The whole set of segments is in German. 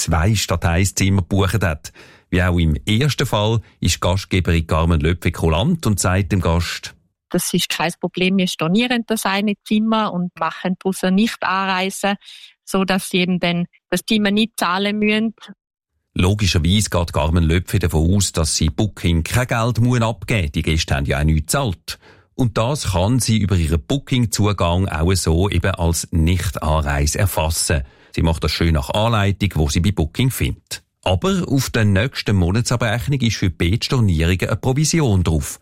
2 statt 1 Zimmer gebucht hat. Wie auch im ersten Fall ist Gastgeberin Carmen Löpfe kulant und sagt dem Gast: Das ist kein Problem, wir stornieren das eine Zimmer und machen daraus nicht Anreisen, so dass sie eben dann das Zimmer nicht zahlen müssen. Logischerweise geht Carmen Löpfe davon aus, dass sie Booking kein Geld abgeben muss. Die Gäste haben ja auch nichts gezahlt. Und das kann sie über ihren Booking-Zugang auch so eben als Nicht-Anreise erfassen. Sie macht das schön nach Anleitung, wo sie bei Booking findet. Aber auf der nächsten Monatsabrechnung ist für beide Stornierungen eine Provision drauf.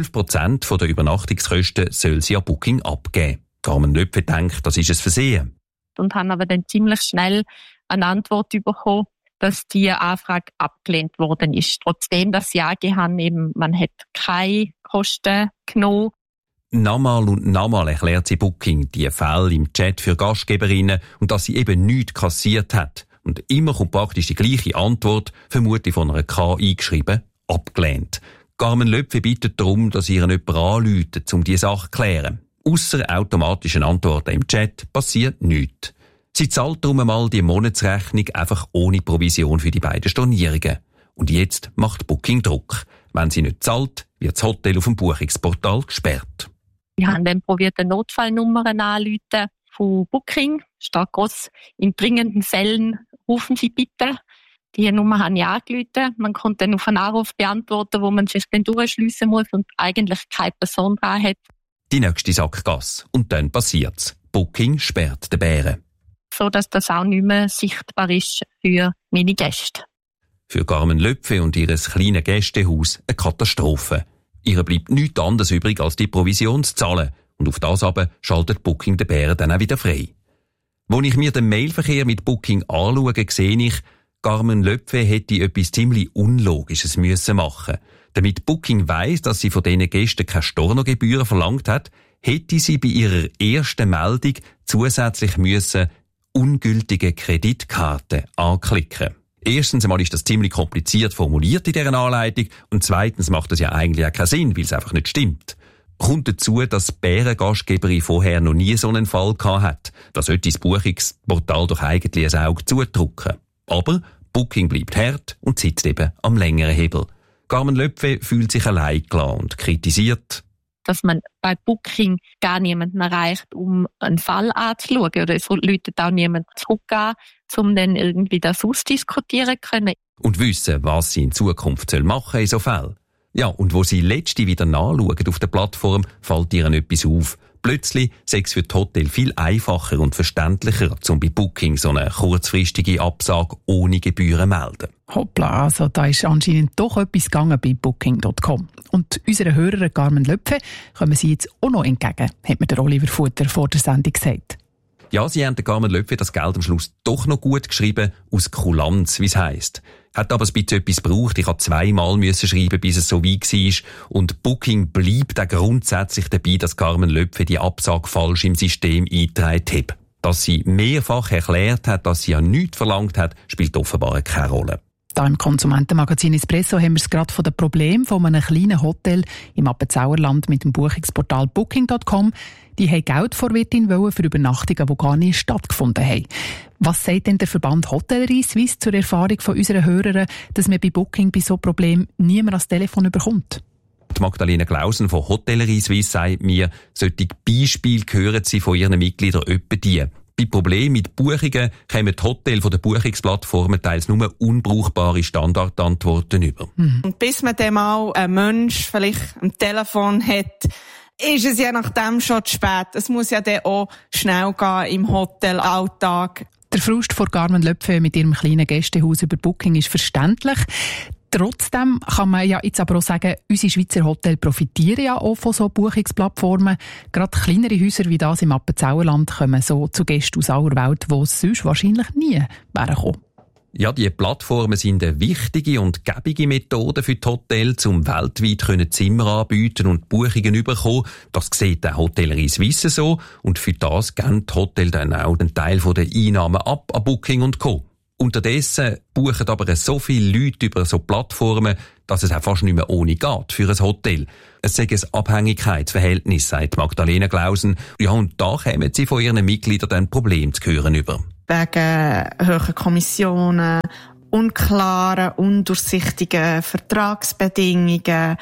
12% der Übernachtungskosten soll sie an Booking abgeben. Carmen Löpfe denkt, das ist ein Versehen. Und haben aber dann ziemlich schnell eine Antwort bekommen, dass die Anfrage abgelehnt worden ist. Trotzdem, dass sie angegeben haben, eben, man hat keine Kosten genommen. Nochmal und nochmal erklärt sie Booking die Fälle im Chat für Gastgeberinnen und dass sie eben nichts kassiert hat. Und immer kommt praktisch die gleiche Antwort, vermutlich von einer KI geschrieben, abgelehnt. Carmen Löpfe bittet darum, dass ihr jemand anruft, um diese Sache zu klären. Ausser automatischen Antworten im Chat passiert nichts. Sie zahlt darum einmal die Monatsrechnung einfach ohne Provision für die beiden Stornierungen. Und jetzt macht Booking Druck. Wenn sie nicht zahlt, wird das Hotel auf dem Buchungsportal gesperrt. Wir haben dann probiert, eine Notfallnummer anzurufen von Booking. Steht gross: in dringenden Fällen rufen Sie bitte. Die Nummer habe ich angerufen. Man konnte dann auf einen Anruf beantworten, wo man sich dann durchschliessen muss und eigentlich keine Person dran hat. Die nächste Sackgasse. Und dann passiert's. Booking sperrt den Bären. So dass das auch nicht mehr sichtbar ist für meine Gäste. Für Carmen Löpfe und ihr kleines Gästehaus eine Katastrophe. Ihr bleibt nichts anderes übrig, als die Provision zu zahlen. Und auf das aber schaltet Booking den Bären dann auch wieder frei. Als ich mir den Mailverkehr mit Booking anschaue, sehe ich, Carmen Löpfe hätte etwas ziemlich Unlogisches müssen machen. Damit Booking weiss, dass sie von diesen Gästen keine Stornogebühren verlangt hat, hätte sie bei ihrer ersten Meldung zusätzlich müssen ungültige Kreditkarte anklicken. Erstens einmal ist das ziemlich kompliziert formuliert in dieser Anleitung und zweitens macht das ja eigentlich auch keinen Sinn, weil es einfach nicht stimmt. Kommt dazu, dass die Bärengastgeberin vorher noch nie so einen Fall gehabt hat. Da sollte das Buchungsportal doch eigentlich ein Auge zudrücken. Aber Booking bleibt hart und sitzt eben am längeren Hebel. Carmen Löpfe fühlt sich allein gelassen und kritisiert, dass man bei Booking gar niemanden erreicht, um einen Fall anzuschauen. Oder es läutet auch niemand zurück an, um dann irgendwie das ausdiskutieren zu können. Und wissen, was sie in Zukunft machen soll in so Fällen. Ja, und wo sie letzte wieder nachschauen auf der Plattform, fällt ihr etwas auf. Plötzlich sei es für das Hotel viel einfacher und verständlicher, um bei Booking so eine kurzfristige Absage ohne Gebühren zu melden. Hoppla, also da ist anscheinend doch etwas gegangen bei Booking.com. Und unseren Hörerin Carmen Löpfe kommen sie jetzt auch noch entgegen, hat mir der Oliver Futter vor der Sendung gesagt. Ja, sie haben der Carmen Löpfe das Geld am Schluss doch noch gut geschrieben, aus Kulanz, wie es heisst. Hat aber ein bisschen etwas gebraucht. Ich musste zweimal schreiben, bis es so weit war. Und Booking bleibt auch grundsätzlich dabei, dass Carmen Löpfe die Absage falsch im System eingetragen hat. Dass sie mehrfach erklärt hat, dass sie ja nichts verlangt hat, spielt offenbar keine Rolle. Da im Konsumentenmagazin Espresso haben wir es gerade von den Problemen von einem kleinen Hotel im Appenzauerland mit dem Buchungsportal Booking.com. Die haben Geld vor Wirtin wollen für Übernachtungen, die gar nicht stattgefunden haben. Was sagt denn der Verband Hotellerie Suisse zur Erfahrung von unseren Hörern, dass man bei Booking bei so Problemen niemand ans Telefon überkommt? Die Magdalena Klausen von Hotellerie Suisse sagt mir, solche Beispiele hören sie von ihren Mitgliedern etwa die. Bei Problemen mit Buchungen kommen die Hotels von den Buchungsplattformen teils nur unbrauchbare Standardantworten über. Und bis man dann mal einen Mensch vielleicht am Telefon hat, ist es ja nachdem schon zu spät. Es muss ja dann auch schnell gehen im Hotelalltag. Der Frust vor Carmen Löpfe mit ihrem kleinen Gästehaus über Booking ist verständlich. Trotzdem kann man ja jetzt aber auch sagen, unsere Schweizer Hotels profitieren ja auch von so Buchungsplattformen. Gerade kleinere Häuser wie das im Appenzauerland kommen so zu Gästen aus aller Welt, die es sonst wahrscheinlich nie wären gekommen. Ja, die Plattformen sind eine wichtige und gäbige Methode für die Hotels, um weltweit Zimmer anbieten und Buchungen zu bekommen. Das sieht der Hotellerie Suisse so und für das geben die Hotels dann auch den Teil der Einnahmen ab an Booking und Co. Unterdessen buchen aber so viele Leute über so Plattformen, dass es auch fast nicht mehr ohne geht für ein Hotel. Es sei ein Abhängigkeitsverhältnis, sagt Magdalena Klausen. Ja, und da kommen sie von ihren Mitgliedern dann Probleme zu hören über. wegen hohen Kommissionen, unklaren, undurchsichtigen Vertragsbedingungen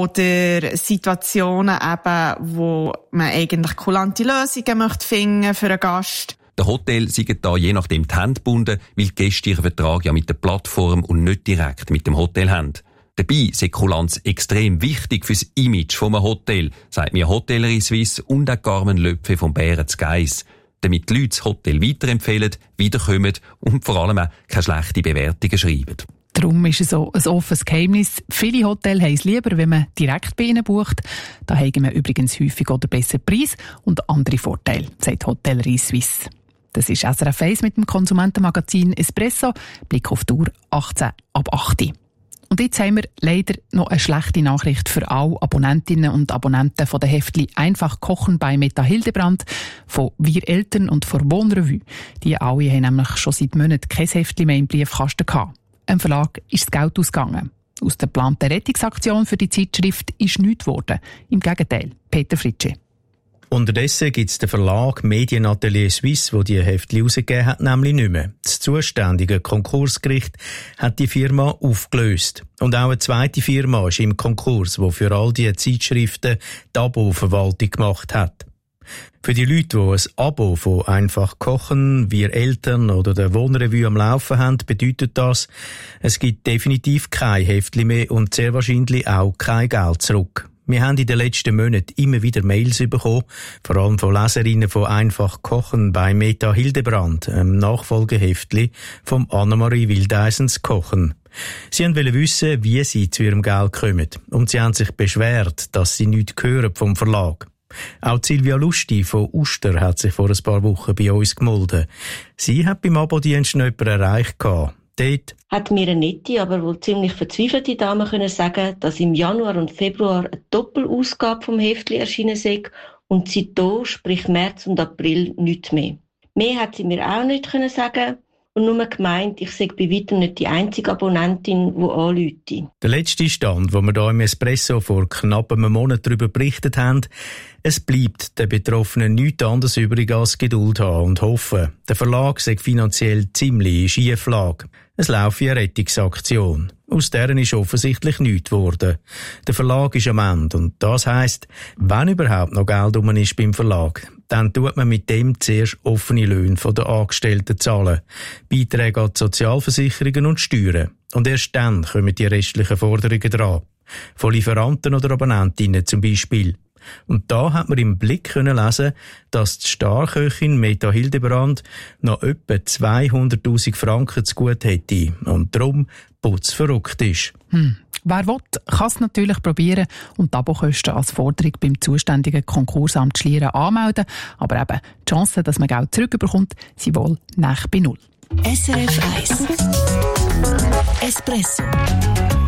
oder Situationen eben, wo man eigentlich kulante Lösungen möchte finden für einen Gast. Der Hotel sind da je nachdem die Hände gebunden, weil die Gäste ihren Vertrag ja mit der Plattform und nicht direkt mit dem Hotel haben. Dabei ist Kulanz extrem wichtig fürs Image vom Hotel, sagt mir Hotellerie Suisse und auch Carmen Löpfe vom Bären Guys. Damit die Leute das Hotel weiterempfehlen, wiederkommen und vor allem auch keine schlechten Bewertungen schreiben. Darum ist es so ein offenes Geheimnis. Viele Hotels haben es lieber, wenn man direkt bei ihnen bucht. Da haben wir übrigens häufig oder besseren Preis und andere Vorteile, sagt Hotellerie Suisse. Das ist SRF 1 mit dem Konsumentenmagazin Espresso. Blick auf die Uhr 18 ab 8. Und jetzt haben wir leider noch eine schlechte Nachricht für alle Abonnentinnen und Abonnenten von der Heftli «Einfach kochen» bei Meta Hildebrand, von «Wir Eltern» und von «Wohnrevue». Die alle haben nämlich schon seit Monaten kein Heftli mehr im Briefkasten gehabt. Im Verlag ist das Geld ausgegangen. Aus der geplanten Rettungsaktion für die Zeitschrift ist nichts geworden. Im Gegenteil, Peter Fritsche. Unterdessen gibt es den Verlag Medienatelier Suisse, der die Heftchen herausgegeben hat, nämlich nicht mehr. Das zuständige Konkursgericht hat die Firma aufgelöst. Und auch eine zweite Firma ist im Konkurs, die für all diese Zeitschriften die Abo-Verwaltung gemacht hat. Für die Leute, die ein Abo von «Einfach kochen», «Wir Eltern» oder der «Wohnrevue» am Laufen haben, bedeutet das, es gibt definitiv kein Heftchen mehr und sehr wahrscheinlich auch kein Geld zurück. Wir haben in den letzten Monaten immer wieder Mails bekommen, vor allem von Leserinnen von «Einfach kochen» bei Meta Hildebrand, einem Nachfolgeheftli vom Annemarie Wildeisens Kochen. Sie wollten wissen, wie sie zu ihrem Geld kommen. Und sie haben sich beschwert, dass sie nichts hören vom Verlag. Auch Silvia Lusti von Uster hat sich vor ein paar Wochen bei uns gemeldet. Sie hat beim Abo-Dienst noch jemanden erreicht. Dort hat mir eine nette, aber wohl ziemlich verzweifelte Dame können sagen, dass im Januar und Februar eine Doppelausgabe vom Heftli erschienen sei und seitdem, sprich März und April, nichts mehr. Mehr hat sie mir auch nicht können sagen und nur gemeint, ich sei bei weitem nicht die einzige Abonnentin, die anrufe. Der letzte Stand, wo wir hier im Espresso vor knapp einem Monat darüber berichtet haben, es bleibt den Betroffenen nichts anderes übrig als Geduld haben und hoffen. Der Verlag sei finanziell ziemlich in Schieflage. Es laufe eine Rettungsaktion. Aus deren ist offensichtlich nichts geworden. Der Verlag ist am Ende und das heisst, wenn überhaupt noch Geld rum ist beim Verlag, dann tut man mit dem zuerst offene Löhne der Angestellten zahlen, Beiträge an die Sozialversicherungen und Steuern. Und erst dann kommen die restlichen Forderungen dran. Von Lieferanten oder Abonnentinnen zum Beispiel. Und da hat man im Blick können lesen, dass die Starköchin Meta Hildebrand noch etwa 200'000 Franken zu gut hätte und darum putzverrückt ist. Wer will, kann es natürlich probieren und die Abokosten als Forderung beim zuständigen Konkursamt Schlieren anmelden. Aber eben, die Chance, dass man Geld zurückbekommt, sind wohl nahe bei null. SRF 1 Espresso